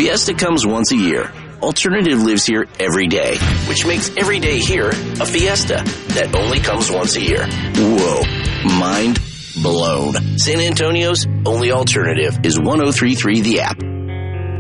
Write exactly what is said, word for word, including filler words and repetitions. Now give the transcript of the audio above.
Fiesta comes once a year. Alternative lives here every day, which makes every day here a fiesta that only comes once a year. Whoa, mind blown. San Antonio's only alternative is one oh three point three The App.